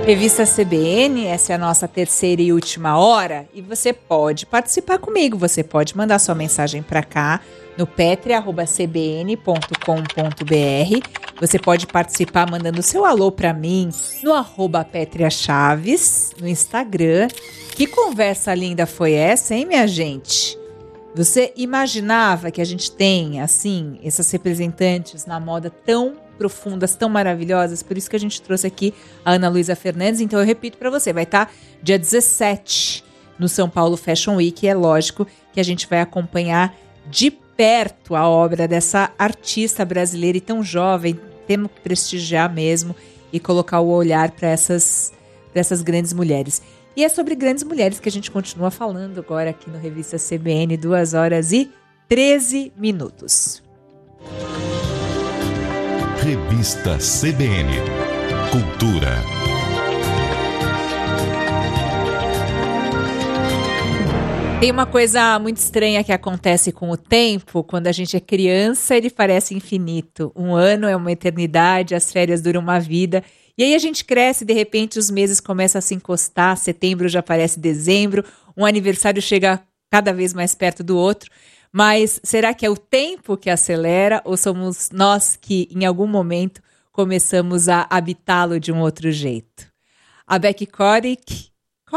Revista CBN, essa é a nossa terceira e última hora e você pode participar comigo, você pode mandar sua mensagem para cá no petria@cbn.com.br. Você pode participar mandando seu alô para mim no @petriachaves, no Instagram. Que conversa linda foi essa, hein, minha gente? Você imaginava que a gente tem, assim, essas representantes na moda tão profundas, tão maravilhosas? Por isso que a gente trouxe aqui a Ana Luísa Fernandes. Então eu repito para você, vai estar dia 17 no São Paulo Fashion Week. E é lógico que a gente vai acompanhar de perto a obra dessa artista brasileira e tão jovem. Temos que prestigiar mesmo e colocar o olhar para essas grandes mulheres. E é sobre grandes mulheres que a gente continua falando agora aqui no Revista CBN, 2h13. Revista CBN. Cultura. Tem uma coisa muito estranha que acontece com o tempo. Quando a gente é criança, ele parece infinito. Um ano é uma eternidade, as férias duram uma vida. E aí a gente cresce e de repente os meses começam a se encostar. Setembro já parece dezembro. Um aniversário chega cada vez mais perto do outro. Mas será que é o tempo que acelera ou somos nós que, em algum momento, começamos a habitá-lo de um outro jeito? A Becky Coric,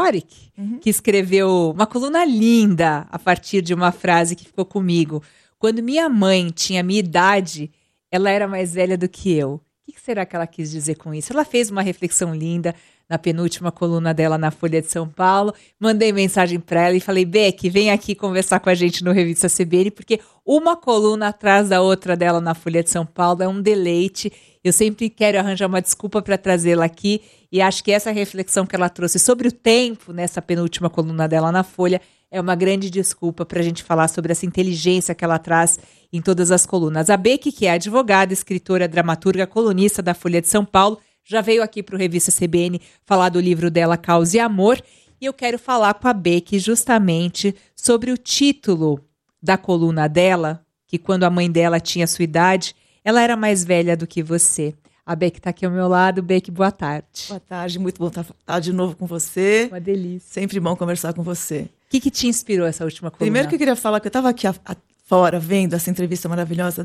que escreveu uma coluna linda a partir de uma frase que ficou comigo. Quando minha mãe tinha minha idade, ela era mais velha do que eu. O que será que ela quis dizer com isso? Ela fez uma reflexão linda na penúltima coluna dela na Folha de São Paulo. Mandei mensagem para ela e falei, Becky, vem aqui conversar com a gente no Revista CBN, porque uma coluna atrás da outra dela na Folha de São Paulo é um deleite. Eu sempre quero arranjar uma desculpa para trazê-la aqui e acho que essa reflexão que ela trouxe sobre o tempo nessa penúltima coluna dela na Folha é uma grande desculpa para a gente falar sobre essa inteligência que ela traz em todas as colunas. A Becky, que é advogada, escritora, dramaturga, colunista da Folha de São Paulo, já veio aqui para o Revista CBN falar do livro dela, Causa e Amor, e eu quero falar com a Becky justamente sobre o título da coluna dela, que quando a mãe dela tinha sua idade, ela era mais velha do que você. A Becky está aqui ao meu lado. Becky, boa tarde. Boa tarde, muito bom estar de novo com você. Uma delícia. Sempre bom conversar com você. O que te inspirou essa última coluna? Primeiro que eu queria falar que eu estava aqui fora vendo essa entrevista maravilhosa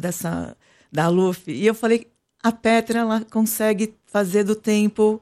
da Aluf, e eu falei, a Petra, ela consegue fazer do tempo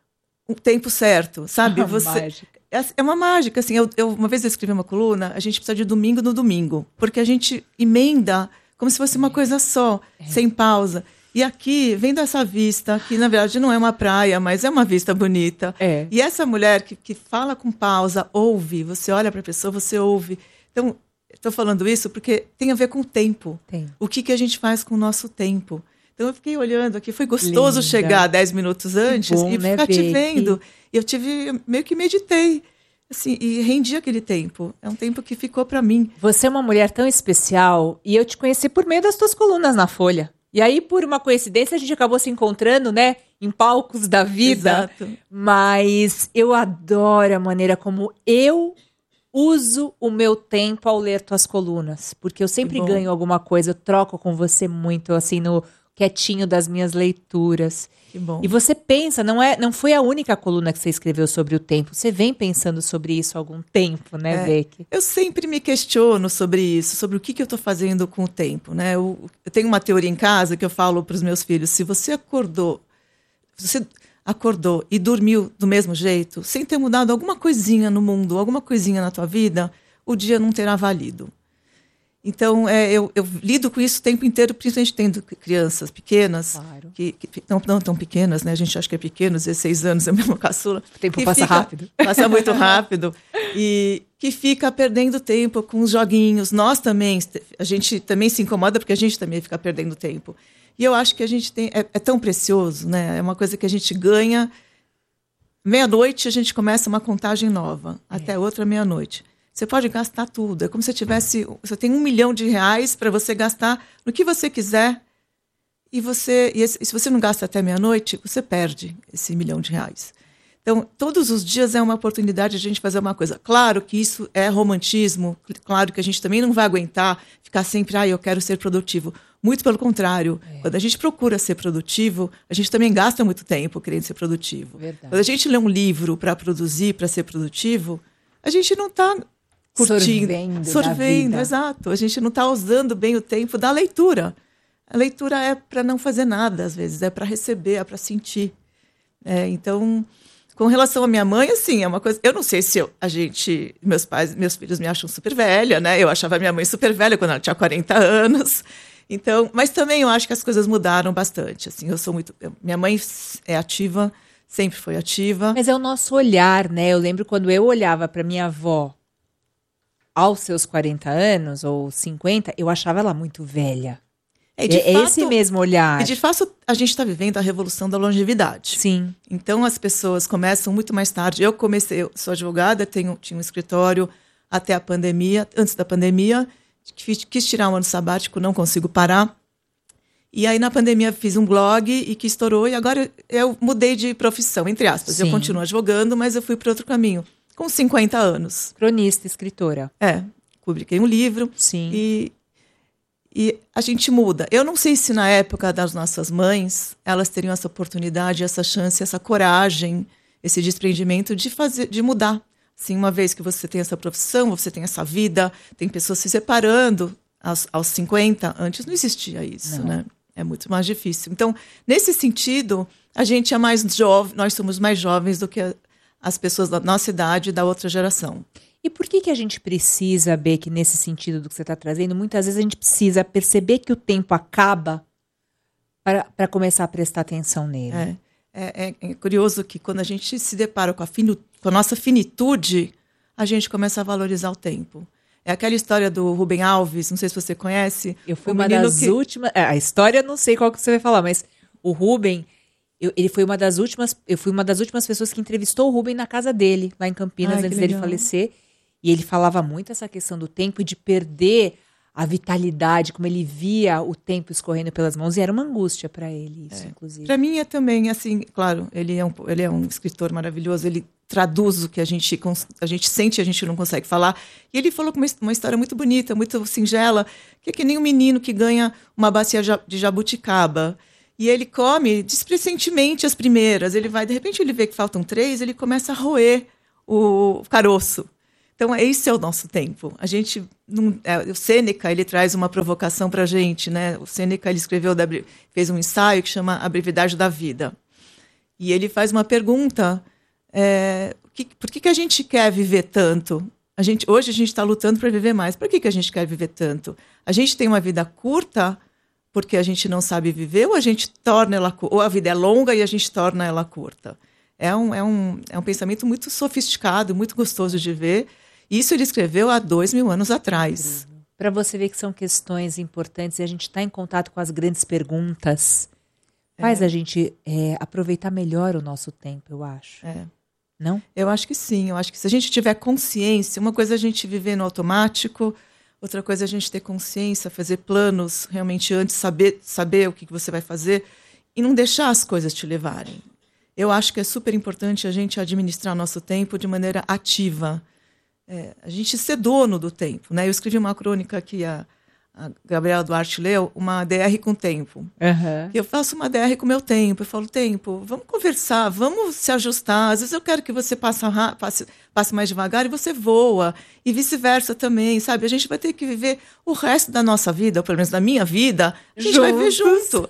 o tempo certo, sabe? Mágica. É uma mágica, assim. Uma vez eu escrevi uma coluna, a gente precisa de domingo no domingo, porque a gente emenda como se fosse uma coisa só, sem pausa. E aqui, vendo essa vista, que na verdade não é uma praia, mas é uma vista bonita. É. E essa mulher que fala com pausa, ouve, você olha para a pessoa, você ouve. Então, estou falando isso porque tem a ver com o tempo. Tem. O que a gente faz com o nosso tempo. Então, eu fiquei olhando aqui, foi gostoso Linda. chegar 10 minutos antes bom, e né, ficar te Becky? vendo. Eu meio que meditei. Assim, e rendi aquele tempo. É um tempo que ficou para mim. Você é uma mulher tão especial e eu te conheci por meio das tuas colunas na Folha. E aí, por uma coincidência, a gente acabou se encontrando, né, em palcos da vida. Exato. Mas eu adoro a maneira como eu uso o meu tempo ao ler tuas colunas. Porque eu sempre ganho alguma coisa, eu troco com você muito, assim, no quietinho das minhas leituras. Que bom. E você pensa, não foi a única coluna que você escreveu sobre o tempo. Você vem pensando sobre isso há algum tempo, né, Becky? Eu sempre me questiono sobre isso, sobre o que eu estou fazendo com o tempo, né? Eu tenho uma teoria em casa que eu falo para os meus filhos: se você acordou e dormiu do mesmo jeito, sem ter mudado alguma coisinha no mundo, alguma coisinha na tua vida, o dia não terá valido. Então, eu lido com isso o tempo inteiro, principalmente tendo crianças pequenas, Claro. que não tão pequenas, né? A gente acha que é pequeno, 16 anos, é mesmo caçula. O tempo passa rápido. Passa muito rápido. E que fica perdendo tempo com os joguinhos. Nós também, a gente também se incomoda porque a gente também fica perdendo tempo. E eu acho que a gente é tão precioso, né? É uma coisa que a gente ganha. Meia-noite a gente começa uma contagem nova, até outra meia-noite. Você pode gastar tudo. É como se você tem R$1 milhão para você gastar no que você quiser. E se você não gasta até meia-noite, você perde esse R$1 milhão. Então, todos os dias é uma oportunidade de a gente fazer uma coisa. Claro que isso é romantismo, claro que a gente também não vai aguentar ficar sempre, eu quero ser produtivo. Muito pelo contrário. Quando a gente procura ser produtivo, a gente também gasta muito tempo querendo ser produtivo. Verdade. Quando a gente lê um livro para produzir, para ser produtivo, a gente não está curtindo, sorvendo, exato. A gente não está usando bem o tempo da leitura. A leitura é para não fazer nada, às vezes, é para receber, é para sentir. Então, com relação à minha mãe, assim, é uma coisa. Eu não sei se meus filhos me acham super velha, né? Eu achava minha mãe super velha quando ela tinha 40 anos. Então, mas também eu acho que as coisas mudaram bastante. Assim, minha mãe é ativa, sempre foi ativa. Mas é o nosso olhar, né? Eu lembro quando eu olhava para minha avó aos seus 40 anos ou 50, eu achava ela muito velha. Esse mesmo olhar. E de fato, a gente está vivendo a revolução da longevidade. Sim. Então, as pessoas começam muito mais tarde. Eu sou advogada, tinha um escritório até a pandemia, antes da pandemia, quis tirar um ano sabático, não consigo parar. E aí, na pandemia, fiz um blog e que estourou. E agora eu mudei de profissão, entre aspas. Sim. Eu continuo advogando, mas eu fui para outro caminho. Com 50 anos. Cronista, escritora. Publiquei um livro. Sim. E a gente muda. Eu não sei se na época das nossas mães, elas teriam essa oportunidade, essa chance, essa coragem, esse desprendimento de mudar. Assim, uma vez que você tem essa profissão, você tem essa vida, tem pessoas se separando aos 50, antes não existia isso, né? É muito mais difícil. Então, nesse sentido, a gente é mais jovem, nós somos mais jovens do que as pessoas da nossa idade e da outra geração. E por que a gente precisa, Becky, nesse sentido do que você está trazendo, muitas vezes a gente precisa perceber que o tempo acaba para começar a prestar atenção nele? É curioso que quando a gente se depara com a nossa finitude, a gente começa a valorizar o tempo. É aquela história do Rubem Alves, não sei se você conhece. Eu fui uma das últimas... A história não sei qual que você vai falar, mas o Rubem... Ele foi uma das últimas... Eu fui uma das últimas pessoas que entrevistou o Rubem na casa dele, lá em Campinas, antes dele falecer. E ele falava muito essa questão do tempo e de perder a vitalidade, como ele via o tempo escorrendo pelas mãos. E era uma angústia para ele, isso, inclusive. Para mim é também, assim, claro, ele é um escritor maravilhoso, ele traduz o que a gente sente e a gente não consegue falar. E ele falou com uma história muito bonita, muito singela, que é que nem um menino que ganha uma bacia de jabuticaba. E ele come desprecentemente as primeiras. De repente ele vê que faltam 3, ele começa a roer o caroço. Então, esse é o nosso tempo. A gente o Sêneca, ele traz uma provocação para a gente, né? O Sêneca, ele fez um ensaio que chama A Brevidade da Vida. E ele faz uma pergunta, por que a gente quer viver tanto? Hoje a gente está lutando para viver mais. Por que a gente quer viver tanto? A gente tem uma vida curta porque a gente não sabe viver, ou a gente torna ela, ou a vida é longa e a gente torna ela curta? É um pensamento muito sofisticado, muito gostoso de ver. Isso ele escreveu há 2000 anos atrás. Para você ver que são questões importantes e a gente está em contato com as grandes perguntas, faz a gente aproveitar melhor o nosso tempo, eu acho. Não? Eu acho que sim. Eu acho que se a gente tiver consciência, uma coisa é a gente viver no automático, outra coisa é a gente ter consciência, fazer planos realmente antes, saber o que você vai fazer e não deixar as coisas te levarem. Eu acho que é super importante a gente administrar nosso tempo de maneira ativa. A gente ser dono do tempo, né? Eu escrevi uma crônica que a Gabriela Duarte leu, uma DR com tempo. Uhum. Eu faço uma DR com o meu tempo. Eu falo, tempo, vamos conversar, vamos se ajustar. Às vezes eu quero que você passe mais devagar e você voa. E vice-versa também, sabe? A gente vai ter que viver o resto da nossa vida, ou pelo menos da minha vida, a gente vai viver junto.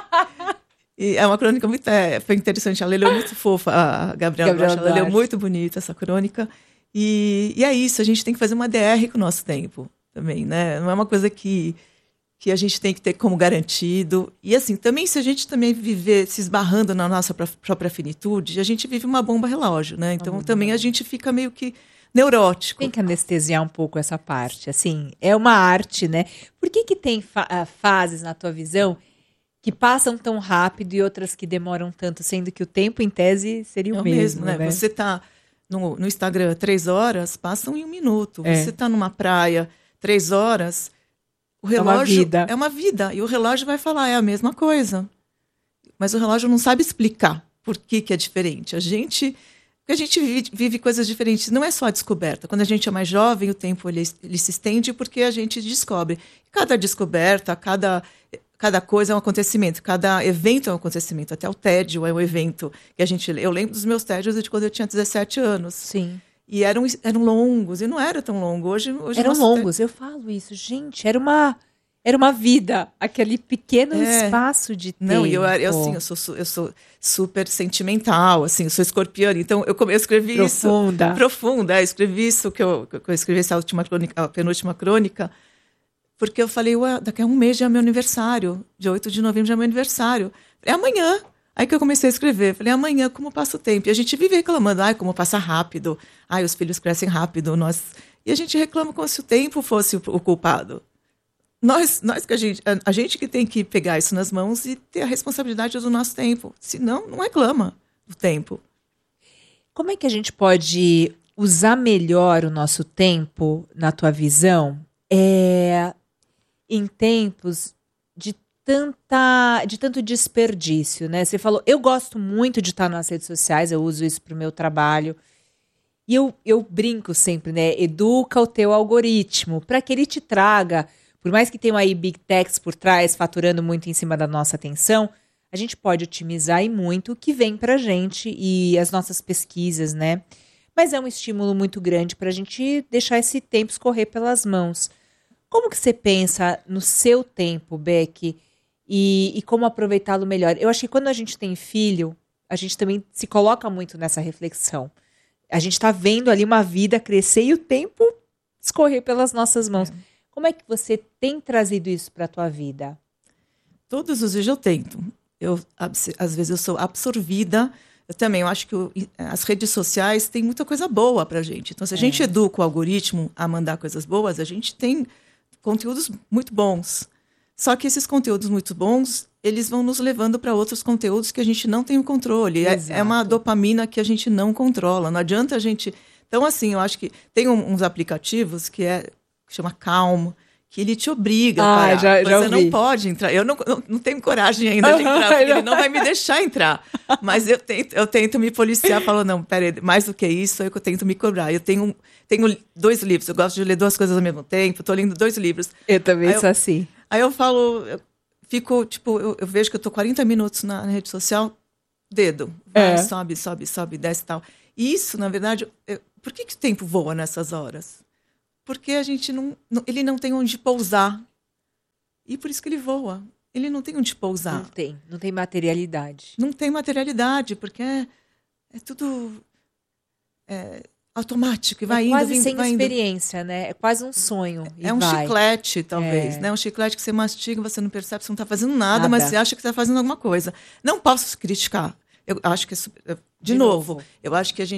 E é uma crônica muito... foi interessante, ela leu muito fofa, a Gabriela Duarte. Ela leu muito bonita essa crônica. E é isso, a gente tem que fazer uma DR com o nosso tempo também, né? Não é uma coisa que a gente tem que ter como garantido. E assim, também se a gente também viver se esbarrando na nossa própria finitude, a gente vive uma bomba relógio, né? Então também a gente fica meio que neurótico. Tem que anestesiar um pouco essa parte, assim, é uma arte, né? Por que tem fases na tua visão que passam tão rápido e outras que demoram tanto, sendo que o tempo, em tese, seria o mesmo, né? Você está no Instagram 3 horas, passam em 1 minuto. Você está numa praia 3 horas, o relógio é uma vida. E o relógio vai falar, é a mesma coisa. Mas o relógio não sabe explicar por que é diferente. A gente Porque a gente vive coisas diferentes. Não é só a descoberta. Quando a gente é mais jovem, o tempo ele se estende porque a gente descobre. Cada descoberta, cada coisa é um acontecimento. Cada evento é um acontecimento. Até o tédio é um evento que a gente lê. Eu lembro dos meus tédios de quando eu tinha 17 anos. Sim. E eram longos. E não era tão longo. Hoje eram longos. Eu falo isso. Gente, era uma vida. Aquele pequeno espaço de tempo. Não, e eu sou super sentimental, assim, eu sou escorpiana, então eu escrevi profunda, escrevi isso que eu escrevi essa última crônica, a penúltima crônica, porque eu falei, ué, daqui a um mês já é meu aniversário, dia 8 de novembro já é meu aniversário, é amanhã. Aí que eu comecei a escrever, falei, amanhã como passa o tempo? E a gente vive reclamando, como passa rápido, os filhos crescem rápido, e a gente reclama como se o tempo fosse o culpado. Nós que a gente que tem que pegar isso nas mãos e ter a responsabilidade do nosso tempo. Senão, não reclama do tempo. Como é que a gente pode usar melhor o nosso tempo, na tua visão, em tempos de tanto desperdício, né? Você falou, eu gosto muito de estar nas redes sociais, eu uso isso para o meu trabalho. E eu brinco sempre, né? Educa o teu algoritmo para que ele te traga. Por mais que tenham aí big techs por trás, faturando muito em cima da nossa atenção, a gente pode otimizar e muito o que vem para a gente e as nossas pesquisas, né? Mas é um estímulo muito grande para a gente deixar esse tempo escorrer pelas mãos. Como que você pensa no seu tempo, Beck, e como aproveitá-lo melhor? Eu acho que quando a gente tem filho, a gente também se coloca muito nessa reflexão. A gente está vendo ali uma vida crescer e o tempo escorrer pelas nossas mãos. Como é que você tem trazido isso para a tua vida? Todos os dias eu tento. Às vezes eu sou absorvida. Eu acho que as redes sociais têm muita coisa boa para a gente. Então, se a gente educa o algoritmo a mandar coisas boas, a gente tem conteúdos muito bons. Só que esses conteúdos muito bons, eles vão nos levando para outros conteúdos que a gente não tem o controle. É uma dopamina que a gente não controla. Não adianta a gente... Então, assim, eu acho que tem uns aplicativos que chama Calm, que ele te obriga a parar. Você não pode entrar. Eu não tenho coragem ainda de entrar, porque ele não vai me deixar entrar. Mas eu tento me policiar, falo, não, peraí, mais do que isso, é que eu tento me cobrar. Eu tenho 2 livros, eu gosto de ler 2 coisas ao mesmo tempo, estou lendo 2 livros. Eu também sou assim. Aí eu falo, eu vejo que eu estou 40 minutos na rede social, dedo, sobe, desce e tal. E isso, na verdade, por que o tempo voa nessas horas? Porque a gente ele não tem onde pousar. E por isso que ele voa. Ele não tem onde pousar. Não tem materialidade. Não tem materialidade, porque é tudo automático. E vai indo, quase sem experiência, né? É quase um sonho. Chiclete, talvez. Né? Um chiclete que você mastiga, você não percebe, você não está fazendo nada, mas você acha que está fazendo alguma coisa. Não posso criticar. Eu acho que de novo, eu acho que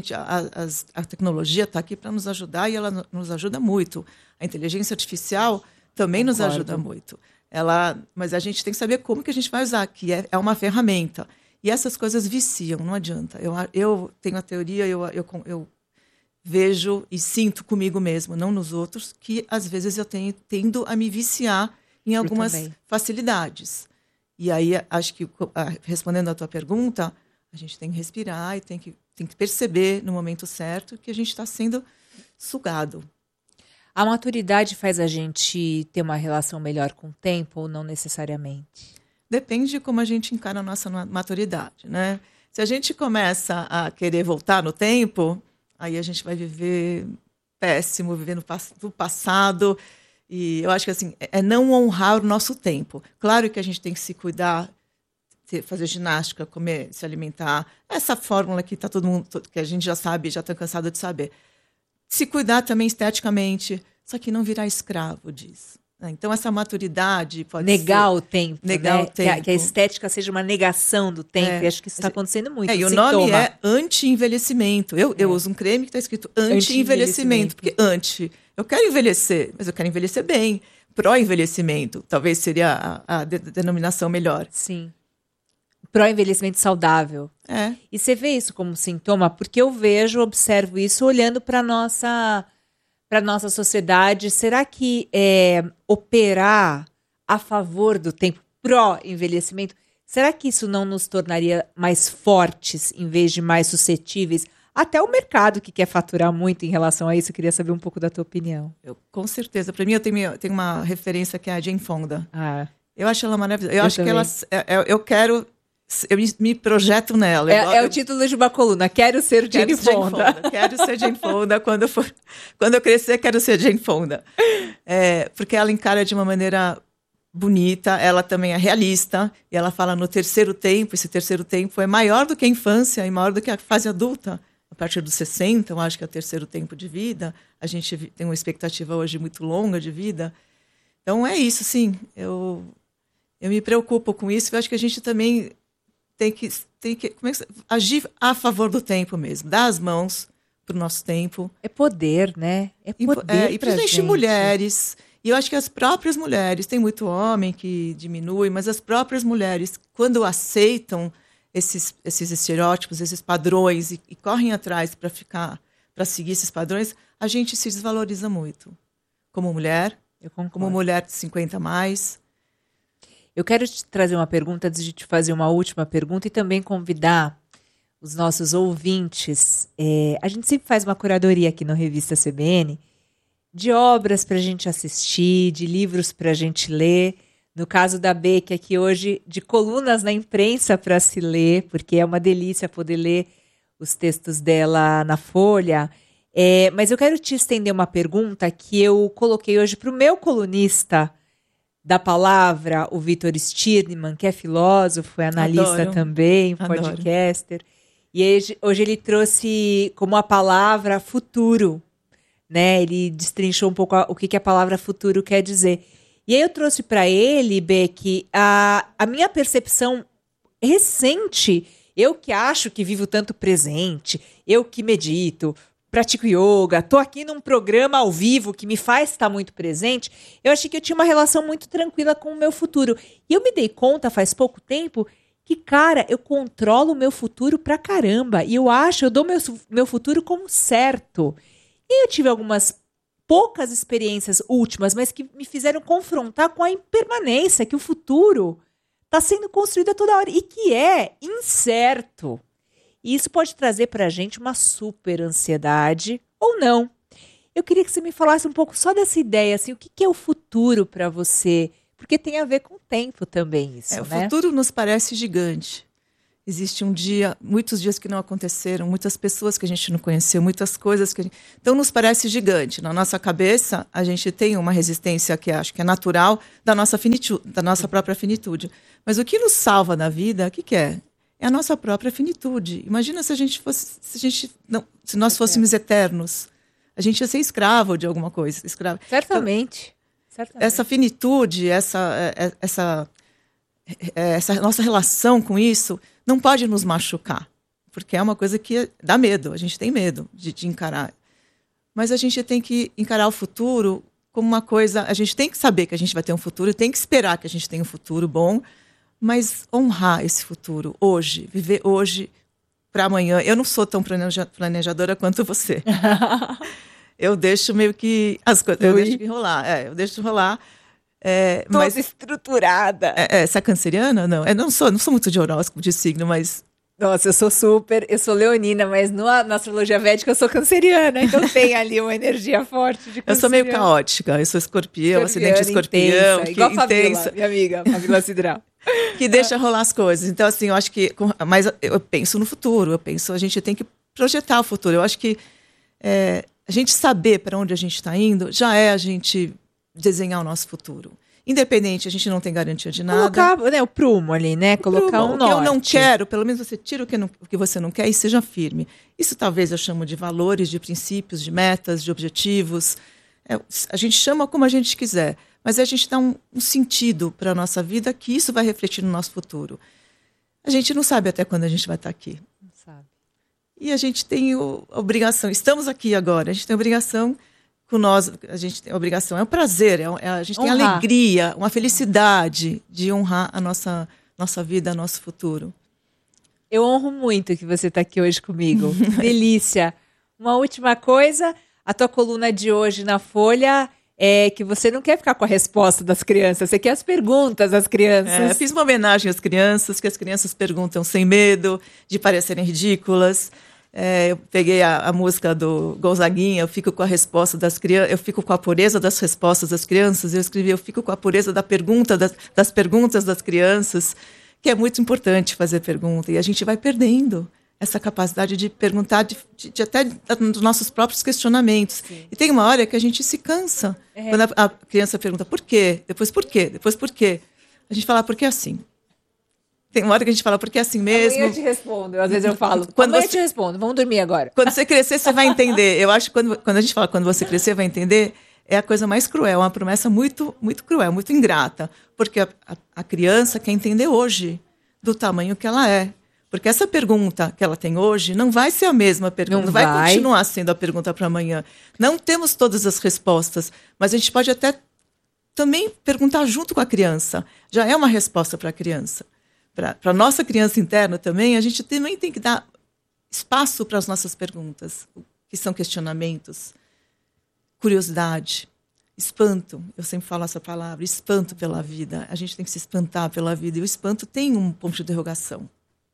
a tecnologia está aqui para nos ajudar e ela nos ajuda muito. A inteligência artificial também nos ajuda muito. Mas a gente tem que saber como que a gente vai usar, que é uma ferramenta. E essas coisas viciam, não adianta. Eu tenho a teoria, eu vejo e sinto comigo mesmo, não nos outros, que às vezes eu tendo a me viciar em algumas facilidades. E aí, acho que, respondendo à tua pergunta, a gente tem que respirar e tem que perceber no momento certo que a gente está sendo sugado. A maturidade faz a gente ter uma relação melhor com o tempo ou não necessariamente? Depende de como a gente encara a nossa maturidade, né? Se a gente começa a querer voltar no tempo, aí a gente vai viver péssimo, viver no passado. E eu acho que assim, é não honrar o nosso tempo. Claro que a gente tem que se cuidar, fazer ginástica, comer, se alimentar. Essa fórmula que tá todo mundo, que a gente já sabe, já está cansado de saber. Se cuidar também esteticamente, só que não virar escravo disso. Então, essa maturidade pode negar ser... o tempo, negar o tempo. Que a estética seja uma negação do tempo. E acho que isso está acontecendo muito. E o nome é anti-envelhecimento. Eu uso um creme que está escrito anti-envelhecimento. Porque eu quero envelhecer, mas eu quero envelhecer bem. Pró-envelhecimento, talvez seria a denominação melhor. Sim. Pró-envelhecimento saudável. E você vê isso como sintoma? Porque eu observo isso olhando para a nossa sociedade. Será que operar a favor do tempo, pró-envelhecimento, será que isso não nos tornaria mais fortes em vez de mais suscetíveis até o mercado que quer faturar muito em relação a isso. Eu queria saber um pouco da tua opinião. Com certeza. Para mim, eu tenho uma referência que é a Jane Fonda. Ah, Eu acho ela maravilhosa. Eu acho também. que ela... Eu quero... Eu me projeto nela. É o título de uma coluna. Quero ser Jane Fonda. Quero ser Jane Fonda. Quando eu crescer, quero ser Jane Fonda. Porque ela encara de uma maneira bonita. Ela também é realista. E ela fala no terceiro tempo. Esse terceiro tempo é maior do que a infância e maior do que a fase adulta. A partir dos 60, eu acho que é o terceiro tempo de vida. A gente tem uma expectativa hoje muito longa de vida. Então, é isso, sim. Eu me preocupo com isso. Eu acho que a gente também... tem que agir a favor do tempo mesmo, dar as mãos para o nosso tempo. É poder, né? É poder. E principalmente mulheres. E eu acho que as próprias mulheres, tem muito homem que diminui, mas as próprias mulheres, quando aceitam esses estereótipos, esses padrões e correm atrás para seguir esses padrões, a gente se desvaloriza muito. Como mulher, como mulher de 50 a mais. Eu quero te trazer uma pergunta antes de te fazer uma última pergunta e também convidar os nossos ouvintes. A gente sempre faz uma curadoria aqui no Revista CBN de obras para a gente assistir, de livros para a gente ler. No caso da Becky aqui hoje, de colunas na imprensa para se ler, porque é uma delícia poder ler os textos dela na Folha. Mas eu quero te estender uma pergunta que eu coloquei hoje para o meu colunista da palavra, o Vitor Stirnemann, que é filósofo, é analista Adoro. também, podcaster. E hoje ele trouxe como a palavra futuro, né? Ele destrinchou um pouco o que a palavra futuro quer dizer. E aí eu trouxe para ele, Becky, a minha percepção recente, eu que acho que vivo tanto presente, eu que medito, pratico yoga, tô aqui num programa ao vivo que me faz estar muito presente, eu achei que eu tinha uma relação muito tranquila com o meu futuro. E eu me dei conta faz pouco tempo que, cara, eu controlo o meu futuro pra caramba. E eu dou meu futuro como certo. E eu tive algumas poucas experiências últimas, mas que me fizeram confrontar com a impermanência, que o futuro tá sendo construído a toda hora e que é incerto. E isso pode trazer para a gente uma super ansiedade ou não. Eu queria que você me falasse um pouco só dessa ideia, assim, o que é o futuro para você? Porque tem a ver com o tempo também isso, né? O futuro nos parece gigante. Existe muitos dias que não aconteceram, muitas pessoas que a gente não conheceu, muitas coisas que então nos parece gigante. Na nossa cabeça, a gente tem uma resistência que acho que é natural da nossa própria finitude. Mas o que nos salva na vida, o que é? É a nossa própria finitude. Imagina se nós fôssemos eternos. A gente ia ser escravo de alguma coisa. Certamente. Então, essa finitude, essa nossa relação com isso não pode nos machucar. Porque é uma coisa que dá medo. A gente tem medo de encarar. Mas a gente tem que encarar o futuro como uma coisa... A gente tem que saber que a gente vai ter um futuro, tem que esperar que a gente tenha um futuro bom, mas honrar esse futuro hoje, viver hoje para amanhã. Eu não sou tão planejadora quanto você. Eu deixo meio que as coisas, eu deixo rolar. Eu deixo rolar. Toda estruturada. Você é canceriana? Não. Eu não sou muito de horóscopo, de signo, mas... Nossa, eu sou leonina, mas na astrologia védica eu sou canceriana, então tem ali uma energia forte de canceriana. Eu sou meio caótica, eu sou escorpião, ascendente escorpião. Intensa, igual a Fabíola, minha amiga, Fabíola Cidral. Que deixa rolar as coisas. Então, assim, eu acho que... Mas eu penso no futuro, a gente tem que projetar o futuro. Eu acho que a gente saber para onde a gente está indo já é a gente desenhar o nosso futuro. Independente, a gente não tem garantia de nada. Colocar o prumo ali, né? Colocar um norte. O que eu não quero, pelo menos você tira o que você não quer e seja firme. Isso talvez eu chamo de valores, de princípios, de metas, de objetivos. A gente chama como a gente quiser, mas a gente dá um sentido para a nossa vida que isso vai refletir no nosso futuro. A gente não sabe até quando a gente vai estar aqui. Não sabe. E a gente tem a obrigação, estamos aqui agora, a gente tem a obrigação... a gente tem a obrigação, é um prazer, a gente tem a alegria, uma felicidade de honrar a nossa vida, nosso futuro. Eu honro muito que você está aqui hoje comigo. Delícia. Uma última coisa, a tua coluna de hoje na Folha é que você não quer ficar com a resposta das crianças, você quer as perguntas das crianças. Fiz uma homenagem às crianças, que as crianças perguntam sem medo de parecerem ridículas. Eu peguei a música do Gonzaguinha, eu fico com a resposta das crianças, eu fico com a pureza das respostas das crianças, eu escrevi, eu fico com a pureza das perguntas das crianças, que é muito importante fazer pergunta, e a gente vai perdendo essa capacidade de perguntar, de até dos nossos próprios questionamentos. Sim. E tem uma hora que a gente se cansa, quando a criança pergunta por quê, depois por quê, depois por quê. A gente fala, por que assim? Tem uma hora que a gente fala, porque é assim mesmo. Amanhã eu te respondo, às vezes eu falo, amanhã eu te respondo, vamos dormir agora. Quando você crescer, você vai entender. Eu acho que quando a gente fala, quando você crescer, vai entender, é a coisa mais cruel, uma promessa muito, muito cruel, muito ingrata. Porque a criança quer entender hoje do tamanho que ela é. Porque essa pergunta que ela tem hoje não vai ser a mesma pergunta, não vai continuar sendo a pergunta para amanhã. Não temos todas as respostas, mas a gente pode até também perguntar junto com a criança. Já é uma resposta para a criança. Para a nossa criança interna também, a gente também tem que dar espaço para as nossas perguntas, que são questionamentos, curiosidade, espanto. Eu sempre falo essa palavra, espanto pela vida. A gente tem que se espantar pela vida, e o espanto tem um ponto de interrogação.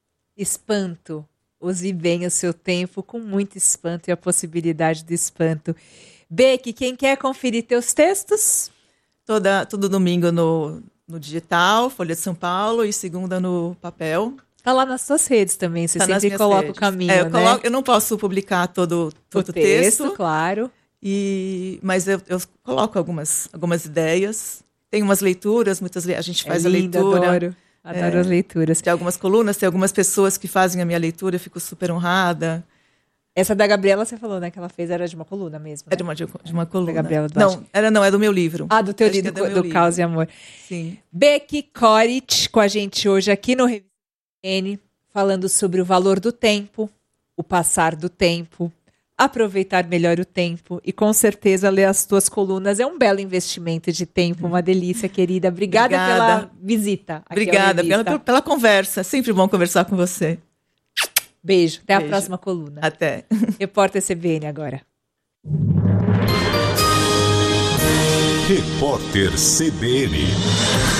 Espanto. Use bem o seu tempo com muito espanto e a possibilidade do espanto. Becky, quem quer conferir teus textos? Todo domingo no digital, Folha de São Paulo, e segunda no papel. Tá lá nas suas redes também, você sempre coloca redes. O caminho, né? Eu não posso publicar todo o texto, claro. Mas eu coloco algumas ideias. Tem umas leituras, a gente faz lindo, a leitura. Adoro as leituras. Tem algumas colunas, tem algumas pessoas que fazem a minha leitura, eu fico super honrada. Essa da Gabriela, você falou, né? Que ela fez, era de uma coluna mesmo, né? Era de uma coluna. Da Gabriela Não, é do meu livro. Ah, do teu livro, do Caos e Amor. Sim. Becky Coric, com a gente hoje aqui no Revista N, falando sobre o valor do tempo, o passar do tempo, aproveitar melhor o tempo e, com certeza, ler as tuas colunas é um belo investimento de tempo, uma delícia, querida. Obrigada pela visita. Obrigada pela conversa. É sempre bom conversar com você. Beijo. Até a próxima coluna. Até. Repórter CBN agora. Repórter CBN.